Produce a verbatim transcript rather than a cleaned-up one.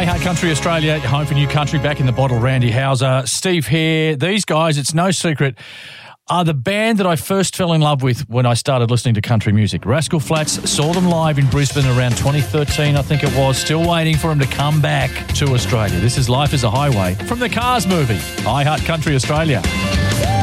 Hi Heart Country Australia, home for new country, back in the bottle. Randy Hauser, Steve here. These guys, it's no secret, are the band that I first fell in love with when I started listening to country music. Rascal Flatts, saw them live in Brisbane around twenty thirteen, I think it was. Still waiting for them to come back to Australia. This is Life is a Highway from the Cars movie. Hi Heart Country Australia.